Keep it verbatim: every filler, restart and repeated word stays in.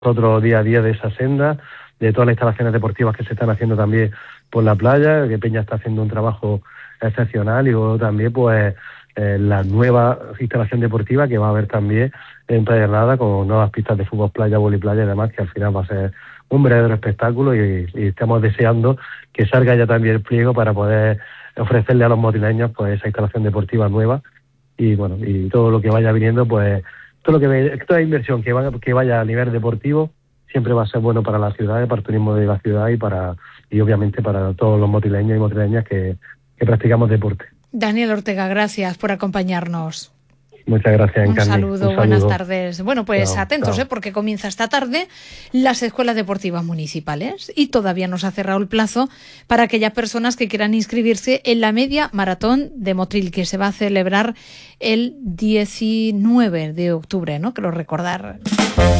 nosotros día a día de esa senda, de todas las instalaciones deportivas que se están haciendo también por la playa, que Peña está haciendo un trabajo excepcional, y luego también pues eh, la nueva instalación deportiva que va a haber también en Playa Granada, con nuevas pistas de fútbol playa, vóley playa y demás, que al final va a ser un verdadero espectáculo, y, y estamos deseando que salga ya también el pliego para poder ofrecerle a los motileños pues esa instalación deportiva nueva, y bueno, y todo lo que vaya viniendo, pues todo lo que toda inversión que vaya, que vaya a nivel deportivo siempre va a ser bueno para la ciudad, para el turismo de la ciudad y para y obviamente para todos los motileños y motileñas que, que practicamos deporte. Daniel Ortega, gracias por acompañarnos. Muchas gracias, Un Encarni. saludo, Un saludo, buenas tardes. Bueno, pues chao, atentos, chao. ¿eh? Porque comienza esta tarde las escuelas deportivas municipales y todavía no se ha cerrado el plazo para aquellas personas que quieran inscribirse en la media maratón de Motril, que se va a celebrar el diecinueve de octubre, ¿no? Quiero recordar.